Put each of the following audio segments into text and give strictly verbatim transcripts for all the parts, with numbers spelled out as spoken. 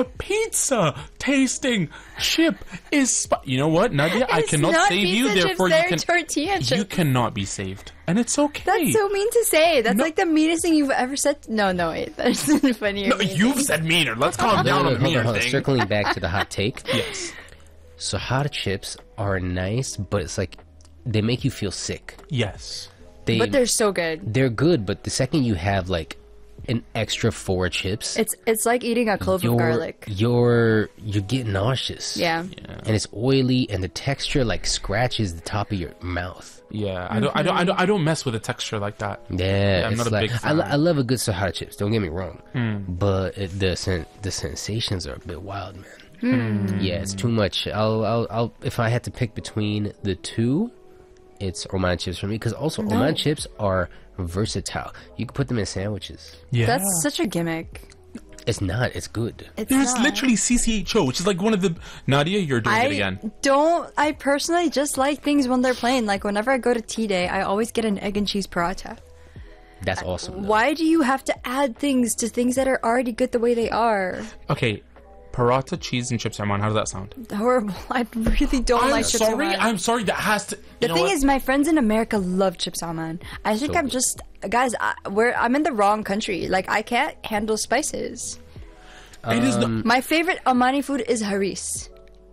a pizza tasting chip is sp- you know what, Nadia, I It's cannot not save you, pizza therefore chips, you can they're tortilla you chips. cannot be saved, and it's okay. That's so mean to say. That's No. like the meanest thing you've ever said. No, no, wait. That's funny. No, you've said meaner. Let's calm down on the Hold on, meaner hold on. thing. Circling back to the hot take. Yes. Sahara chips are nice, but it's like they make you feel sick. Yes. They But they're so good. they're good, but the second you have like an extra four chips, It's it's like eating a clove you're of garlic. you're you get nauseous. Yeah. And it's oily, and the texture like scratches the top of your mouth. Yeah, I don't, I don't, I don't, I don't mess with a texture like that. Yeah, I'm it's not a like, big I, lo- fan. I love a good Sahara chips. Don't get me wrong, Hmm. but it, the sen- the sensations are a bit wild, man. Hmm. Yeah, it's too much. I'll, I'll, I'll. If I had to pick between the two, it's Oman chips for me, because also Oman chips are versatile. You can put them in sandwiches. Yeah. That's such a gimmick. It's not. It's good. It's There's not. literally C C H O, which is like one of the Nadia. You're doing I it again. don't. I personally just like things when they're plain. Like whenever I go to tea day, I always get an egg and cheese paratha. That's awesome. though. Why do you have to add things to things that are already good the way they are? Okay, paratha, cheese, and chips, Arman. How does that sound? Horrible. I really don't I'm like chips sorry. Oman. I'm sorry. That has to. The you know thing what? is, my friends in America love chips Oman. I think So I'm good. just guys. I, we're I'm in the wrong country. Like I can't handle spices. it is Um, not. My favorite Omani food is haris.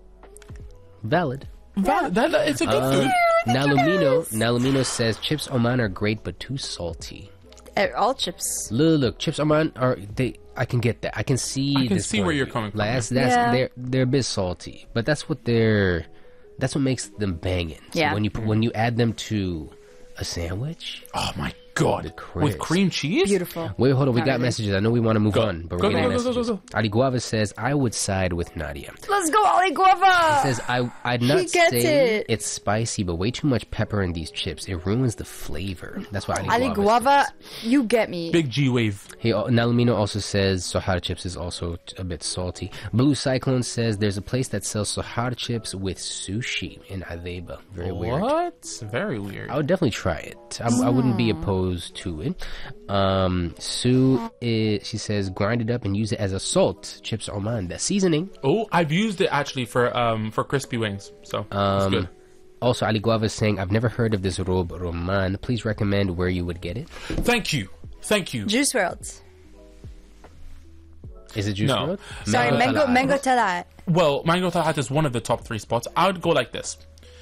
Valid. That, that, that- it's a good food. Nalumino, Nalumino says chips Oman are great, but too salty. Eh, All chips. Look, look, chips Oman are they. I can get that. I can see. I can this see point where of you're view. coming from, Like, yeah. that's, that's Yeah. they're they're a bit salty, but that's what they're. That's what makes them banging. So Yeah. When you put- when you add them to a sandwich. Oh my god! With crisp. cream cheese. Beautiful. Wait, hold on. We Not got really. messages. I know we want to move Go. on, but Go, we're getting go, go, go, messages. go, go. Ali Guava says, "I would side with Nadia." Let's go, Ali Guava. Says I I'd not gets say it. it's spicy, but way too much pepper in these chips. It ruins the flavor. That's why Ali, Ali Guava Guava, says. you get me. Big G wave. Hey, uh, Nalumino also says Sahara chips is also t- a bit salty. Blue Cyclone says there's a place that sells Sahara chips with sushi in Adeba. Very weird. What? Very weird. I would definitely try it. I, I wouldn't be opposed to it. Um, Sue, is, she says grind it up and use it as a salt. Chips Oman. That seasoning. Oh, I've used it actually for um for crispy wings, so it's Um, good. Also, Ali Guava is saying, I've never heard of this robe roman. Please recommend where you would get it. Thank you, thank you. Juice World. Is it Juice No. World? Sorry, mango, Talat. mango talat. Well, Mango Tahat is one of the top three spots. I would go like this.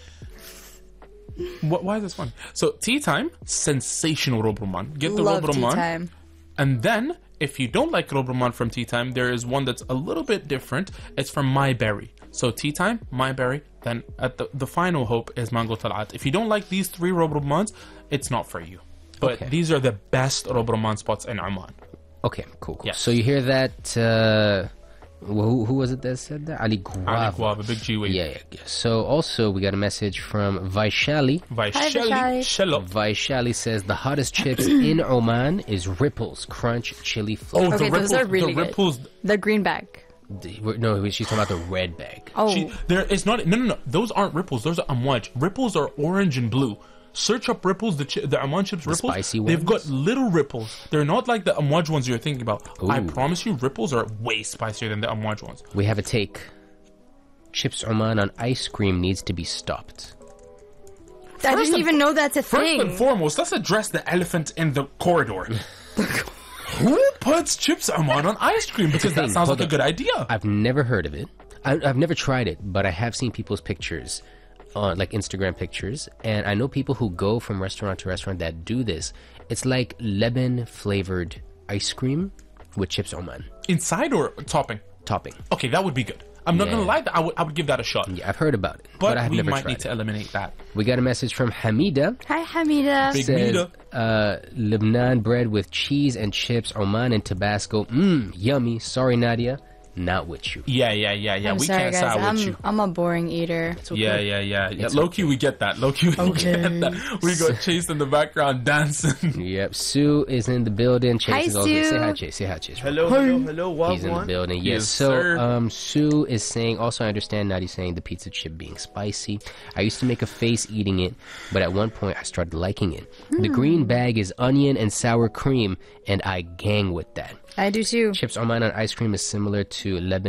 What, why is this one? So, tea time, sensational Robroman. Get the Love tea Robroman. time. And then, if you don't like Robroman from tea time, there is one that's a little bit different. It's from My Berry. So, tea time, My Berry. Then, at the, the final hope is Mango Talat. If you don't like these three Robromans, it's not for you. But Okay. these are the best Robroman spots in Oman. Okay, cool, cool. Yes. So you hear that? Uh, who, who was it that said that? Ali Guava. Ali Guava, big G wave. Yeah, yeah, yeah. So also we got a message from Vaishali. Vaishali, Vaishali. Shalom. Vaishali says the hottest chips in Oman is Ripples Crunch Chili Oh, Flavor. Okay, the those ripples, are really the good. ripples. The green bag. The- no, she's talking about the red bag. Oh, She, there, it's not. No, no, no. Those aren't ripples. Those are amwaj. Ripples are orange and blue. Search up ripples. The chi- the Amwan chips ripples. spicy They've got ones? little ripples. They're not like the amwaj ones you're thinking about. I Ooh. promise you, ripples are way spicier than the amwaj ones. We have a take. Chips Oman on ice cream needs to be stopped. I didn't and- even know that's a First thing. and foremost, let's address the elephant in the corridor. Who puts chips Oman on ice cream? Because that thing, sounds hold like a on. good idea. I've never heard of it. I, I've never tried it, but I have seen people's pictures on like Instagram pictures, and I know people who go from restaurant to restaurant that do this. It's like lemon flavored ice cream with chips Oman Inside or topping? topping. Okay, that would be good. I'm not Yeah. gonna lie. I would. I would give that a shot. Yeah, I've heard about it, But, but, I've we never might tried need to it. eliminate that. We got a message from Hamida. Hi, Hamida. Big Says, Hamida. uh, Lebanon bread with cheese and chips, Oman and Tabasco. Mmm, yummy. Sorry, Nadia, not with you. Yeah, yeah, yeah, yeah. I'm we sorry, can't guys. side I'm, with you. I'm a boring eater. It's okay. Yeah, yeah, yeah. yeah. It's Low key, we get that. Low key, we Okay. get that. We got Chase in the background dancing. Yep, Sue is in the building. Chase Hi, is also Sue. say hi, Chase. Say hi, Chase. Hello, hello, hello, He's in the Wagwan. building. Yes. Yes, so, sir. um, Sue is saying. Also, I understand Nadi saying the pizza chip being spicy. I used to make a face eating it, but at one point I started liking it. The green bag is onion and sour cream, and I gang with that. I do too. Chips Oman on ice cream is similar to Lebanon.